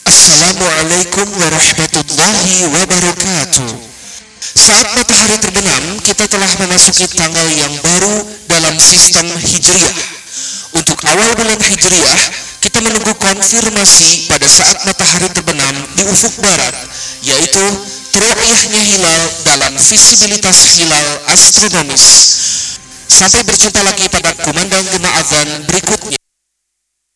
Assalamualaikum warahmatullahi wabarakatuh. Saat matahari terbenam, kita telah memasuki tanggal yang baru dalam sistem Hijriah. Untuk awal bulan Hijriah, kita menunggu konfirmasi pada saat matahari terbenam di ufuk barat, yaitu ru'yahnya hilal dalam visibilitas hilal astronomis. Sampai berjumpa lagi pada kumandang gema azan berikutnya.